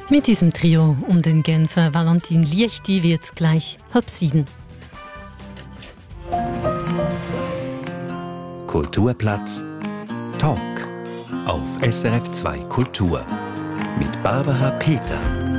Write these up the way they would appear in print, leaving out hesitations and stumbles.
Mit diesem Trio um den Genfer Valentin Liechti wird's gleich 6:30. Kulturplatz Talk auf SRF 2 Kultur mit Barbara Peter.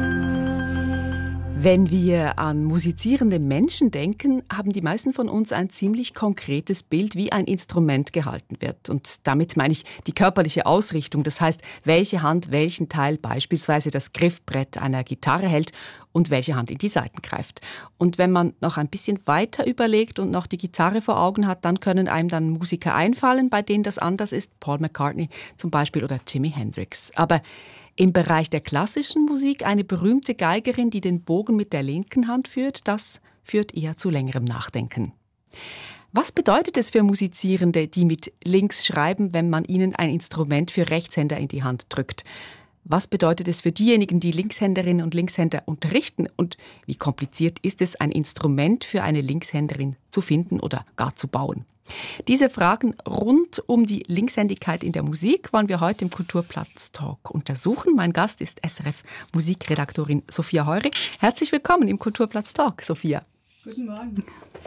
Wenn wir an musizierende Menschen denken, haben die meisten von uns ein ziemlich konkretes Bild, wie ein Instrument gehalten wird. Und damit meine ich die körperliche Ausrichtung. Das heißt, welche Hand welchen Teil, beispielsweise das Griffbrett einer Gitarre hält und welche Hand in die Saiten greift. Und wenn man noch ein bisschen weiter überlegt und noch die Gitarre vor Augen hat, dann können einem dann Musiker einfallen, bei denen das anders ist. Paul McCartney zum Beispiel oder Jimi Hendrix. Aber im Bereich der klassischen Musik eine berühmte Geigerin, die den Bogen mit der linken Hand führt, das führt eher zu längerem Nachdenken. Was bedeutet es für Musizierende, die mit links schreiben, wenn man ihnen ein Instrument für Rechtshänder in die Hand drückt? Was bedeutet es für diejenigen, die Linkshänderinnen und Linkshänder unterrichten? Und wie kompliziert ist es, ein Instrument für eine Linkshänderin zu finden oder gar zu bauen? Diese Fragen rund um die Linkshändigkeit in der Musik wollen wir heute im Kulturplatz-Talk untersuchen. Mein Gast ist SRF-Musikredaktorin Sophia Heury. Herzlich willkommen im Kulturplatz-Talk, Sophia. Guten Morgen.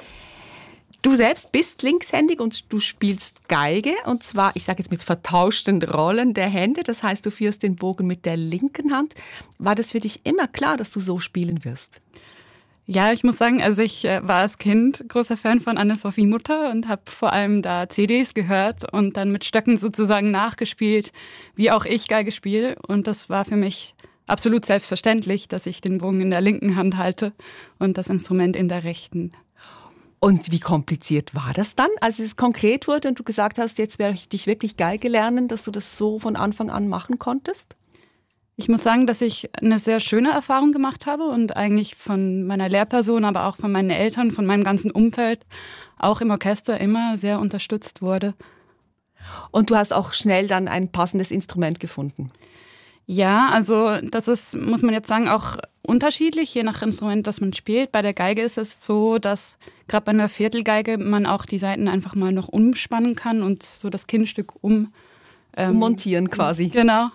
Du selbst bist linkshändig und du spielst Geige, und zwar, ich sage jetzt mit vertauschten Rollen der Hände, das heißt, du führst den Bogen mit der linken Hand. War das für dich immer klar, dass du so spielen wirst? Ja, ich muss sagen, also ich war als Kind großer Fan von Anne-Sophie Mutter und habe vor allem da CDs gehört und dann mit Stöcken sozusagen nachgespielt, wie auch ich Geige spiele. Und das war für mich absolut selbstverständlich, dass ich den Bogen in der linken Hand halte und das Instrument in der rechten. Und wie kompliziert war das dann, als es konkret wurde und du gesagt hast, jetzt werde ich dich wirklich Geige lernen, dass du das so von Anfang an machen konntest? Ich muss sagen, dass ich eine sehr schöne Erfahrung gemacht habe und eigentlich von meiner Lehrperson, aber auch von meinen Eltern, von meinem ganzen Umfeld, auch im Orchester immer sehr unterstützt wurde. Und du hast auch schnell dann ein passendes Instrument gefunden? Ja, also das ist, muss man jetzt sagen, auch unterschiedlich, je nach Instrument, das man spielt. Bei der Geige ist es so, dass gerade bei einer Viertelgeige man auch die Saiten einfach mal noch umspannen kann und so das Kinnstück montieren quasi. Genau.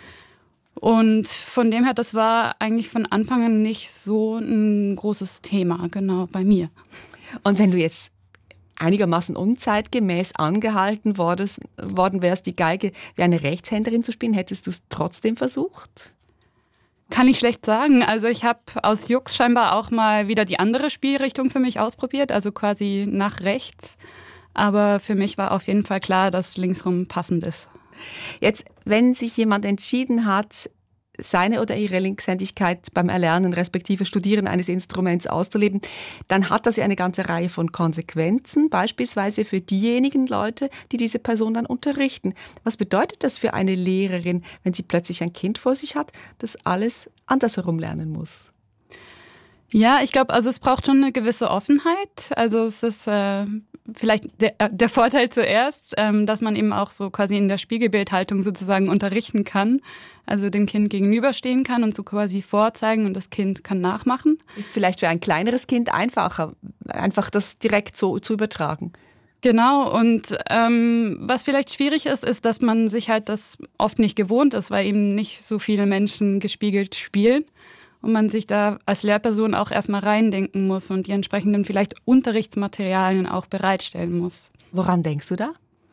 Und von dem her, das war eigentlich von Anfang an nicht so ein großes Thema, genau, bei mir. Und wenn du jetzt einigermaßen unzeitgemäß angehalten worden wärst, die Geige wie eine Rechtshänderin zu spielen, hättest du es trotzdem versucht? Kann ich schlecht sagen. Also ich habe aus Jux scheinbar auch mal wieder die andere Spielrichtung für mich ausprobiert, also quasi nach rechts. Aber für mich war auf jeden Fall klar, dass linksrum passend ist. Jetzt, wenn sich jemand entschieden hat, seine oder ihre Linkshändigkeit beim Erlernen respektive Studieren eines Instruments auszuleben, dann hat das ja eine ganze Reihe von Konsequenzen, beispielsweise für diejenigen Leute, die diese Person dann unterrichten. Was bedeutet das für eine Lehrerin, wenn sie plötzlich ein Kind vor sich hat, das alles andersherum lernen muss? Ja, ich glaube, also es braucht schon eine gewisse Offenheit. Also es ist vielleicht der Vorteil zuerst, dass man eben auch so quasi in der Spiegelbildhaltung sozusagen unterrichten kann. Also dem Kind gegenüberstehen kann und so quasi vorzeigen und das Kind kann nachmachen. Ist vielleicht für ein kleineres Kind einfacher, einfach das direkt so zu übertragen. Genau, und was vielleicht schwierig ist, ist, dass man sich halt das oft nicht gewohnt ist, weil eben nicht so viele Menschen gespiegelt spielen. Und man sich da als Lehrperson auch erstmal reindenken muss und die entsprechenden vielleicht Unterrichtsmaterialien auch bereitstellen muss. Woran denkst du da?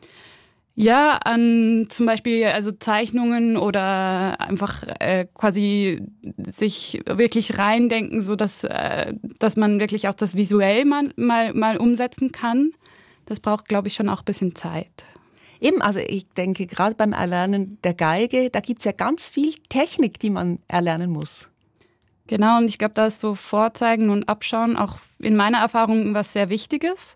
Ja, an zum Beispiel also Zeichnungen oder einfach quasi sich wirklich reindenken, so dass man wirklich auch das visuell mal umsetzen kann. Das braucht, glaube ich, schon auch ein bisschen Zeit. Eben, also ich denke, gerade beim Erlernen der Geige, da gibt es ja ganz viel Technik, die man erlernen muss. Genau, und ich glaube, da ist so Vorzeigen und Abschauen auch in meiner Erfahrung was sehr Wichtiges.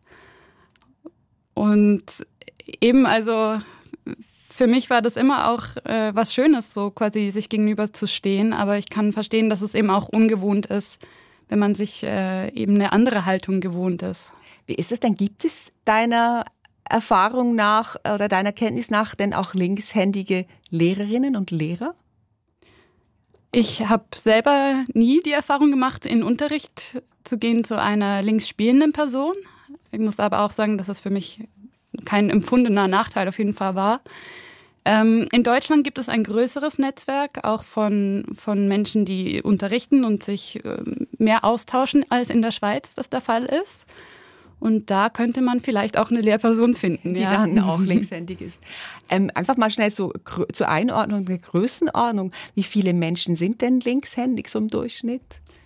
Und eben, also für mich war das immer auch was Schönes, so quasi sich gegenüber zu stehen. Aber ich kann verstehen, dass es eben auch ungewohnt ist, wenn man sich eben eine andere Haltung gewohnt ist. Wie ist es denn? Gibt es deiner Erfahrung nach oder deiner Kenntnis nach denn auch linkshändige Lehrerinnen und Lehrer? Ich habe selber nie die Erfahrung gemacht, in Unterricht zu gehen zu einer links spielenden Person. Ich muss aber auch sagen, dass es für mich kein empfundener Nachteil auf jeden Fall war. In Deutschland gibt es ein größeres Netzwerk, auch von Menschen, die unterrichten und sich mehr austauschen, als in der Schweiz das der Fall ist. Und da könnte man vielleicht auch eine Lehrperson finden, die dann auch linkshändig ist. Einfach mal schnell zur Einordnung der Größenordnung. Wie viele Menschen sind denn linkshändig so im Durchschnitt?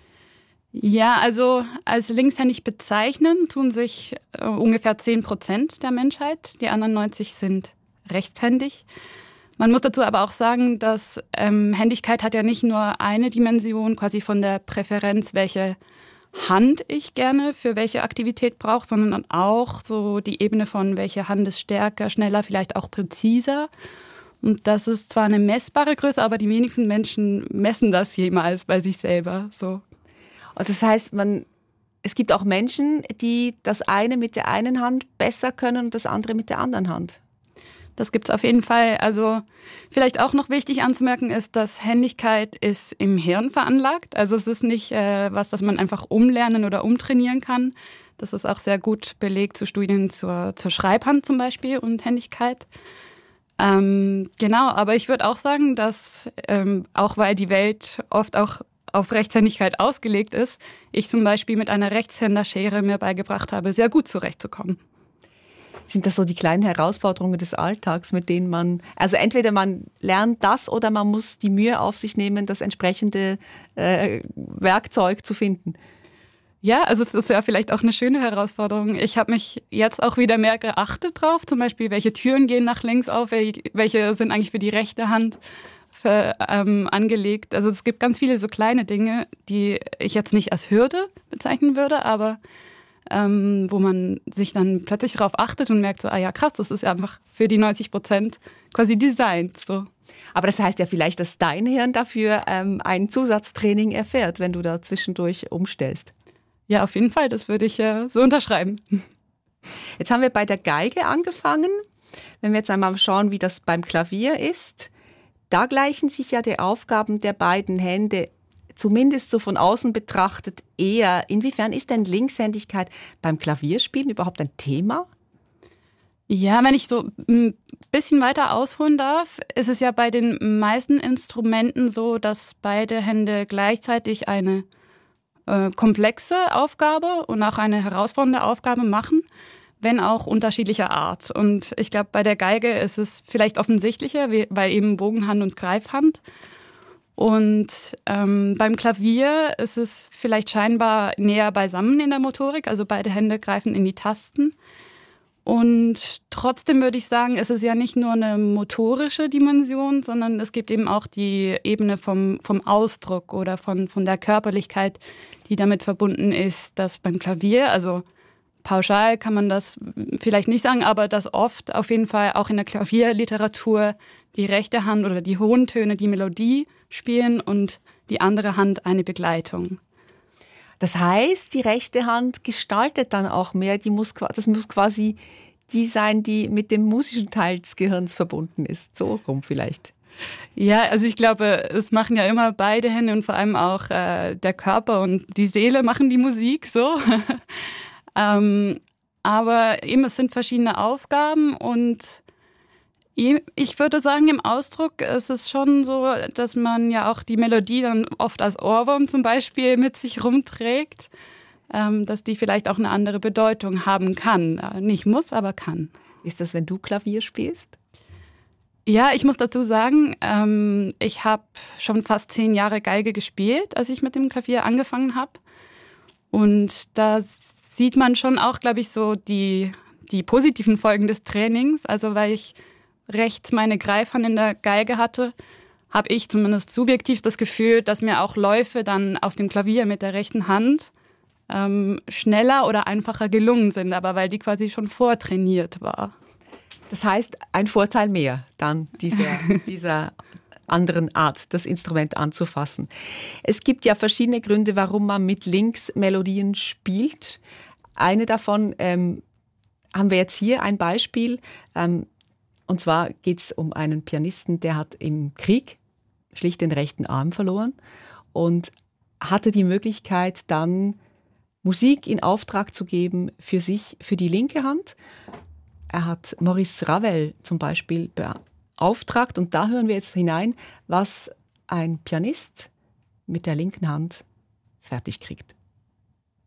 Ja, also als linkshändig bezeichnen tun sich ungefähr 10% der Menschheit. Die anderen 90 sind rechtshändig. Man muss dazu aber auch sagen, dass Händigkeit hat ja nicht nur eine Dimension, quasi von der Präferenz, welche Hand ich gerne für welche Aktivität brauche, sondern auch so die Ebene von welche Hand ist stärker, schneller, vielleicht auch präziser. Und das ist zwar eine messbare Größe, aber die wenigsten Menschen messen das jemals bei sich selber. So. Und das heißt, es gibt auch Menschen, die das eine mit der einen Hand besser können und das andere mit der anderen Hand. Das gibt es auf jeden Fall. Also vielleicht auch noch wichtig anzumerken ist, dass Händigkeit ist im Hirn veranlagt. Also es ist nicht was, das man einfach umlernen oder umtrainieren kann. Das ist auch sehr gut belegt zu Studien zur Schreibhand zum Beispiel und Händigkeit. Genau, aber ich würde auch sagen, dass auch weil die Welt oft auch auf Rechtshändigkeit ausgelegt ist, ich zum Beispiel mit einer Rechtshänderschere mir beigebracht habe, sehr gut zurechtzukommen. Sind das so die kleinen Herausforderungen des Alltags, mit denen also entweder man lernt das oder man muss die Mühe auf sich nehmen, das entsprechende Werkzeug zu finden? Ja, also es ist ja vielleicht auch eine schöne Herausforderung. Ich habe mich jetzt auch wieder mehr geachtet drauf, zum Beispiel, welche Türen gehen nach links auf, welche sind eigentlich für die rechte Hand angelegt. Also es gibt ganz viele so kleine Dinge, die ich jetzt nicht als Hürde bezeichnen würde, aber wo man sich dann plötzlich darauf achtet und merkt so, ah ja krass, das ist ja einfach für die 90% quasi designt. So. Aber das heißt ja vielleicht, dass dein Hirn dafür ein Zusatztraining erfährt, wenn du da zwischendurch umstellst. Ja, auf jeden Fall, das würde ich so unterschreiben. Jetzt haben wir bei der Geige angefangen. Wenn wir jetzt einmal schauen, wie das beim Klavier ist, da gleichen sich ja die Aufgaben der beiden Hände zumindest so von außen betrachtet eher. Inwiefern ist denn Linkshändigkeit beim Klavierspielen überhaupt ein Thema? Ja, wenn ich so ein bisschen weiter ausholen darf, ist es ja bei den meisten Instrumenten so, dass beide Hände gleichzeitig eine komplexe Aufgabe und auch eine herausfordernde Aufgabe machen, wenn auch unterschiedlicher Art. Und ich glaube, bei der Geige ist es vielleicht offensichtlicher, weil eben Bogenhand und Greifhand. Und beim Klavier ist es vielleicht scheinbar näher beisammen in der Motorik, also beide Hände greifen in die Tasten. Und trotzdem würde ich sagen, es ist ja nicht nur eine motorische Dimension, sondern es gibt eben auch die Ebene vom Ausdruck oder von der Körperlichkeit, die damit verbunden ist, dass beim Klavier, also pauschal kann man das vielleicht nicht sagen, aber dass oft auf jeden Fall auch in der Klavierliteratur die rechte Hand oder die hohen Töne die Melodie spielen und die andere Hand eine Begleitung. Das heißt, die rechte Hand gestaltet dann auch mehr, das muss quasi die sein, die mit dem musischen Teil des Gehirns verbunden ist. So rum vielleicht. Ja, also ich glaube, es machen ja immer beide Hände und vor allem auch der Körper und die Seele machen die Musik so. Aber eben, es sind verschiedene Aufgaben und ich würde sagen, im Ausdruck ist es schon so, dass man ja auch die Melodie dann oft als Ohrwurm zum Beispiel mit sich rumträgt, dass die vielleicht auch eine andere Bedeutung haben kann. Nicht muss, aber kann. Ist das, wenn du Klavier spielst? Ja, ich muss dazu sagen, ich habe schon fast 10 Jahre Geige gespielt, als ich mit dem Klavier angefangen habe. Und da sieht man schon auch, glaube ich, so die positiven Folgen des Trainings. Also weil ich rechts meine Greifhand in der Geige hatte, habe ich zumindest subjektiv das Gefühl, dass mir auch Läufe dann auf dem Klavier mit der rechten Hand schneller oder einfacher gelungen sind, aber weil die quasi schon vortrainiert war. Das heißt, ein Vorteil mehr dann dieser anderen Art, das Instrument anzufassen. Es gibt ja verschiedene Gründe, warum man mit links Melodien spielt. Eine davon haben wir jetzt hier ein Beispiel. Und zwar geht es um einen Pianisten, der hat im Krieg schlicht den rechten Arm verloren und hatte die Möglichkeit, dann Musik in Auftrag zu geben für sich, für die linke Hand. Er hat Maurice Ravel zum Beispiel Auftakt. Und da hören wir jetzt hinein, was ein Pianist mit der linken Hand fertig kriegt.